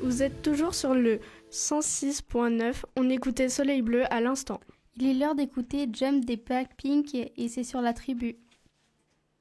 Vous êtes toujours sur le 106.9, on écoutait Soleil Bleu à l'instant. Il est l'heure d'écouter Jump des Blackpink et c'est sur la tribu.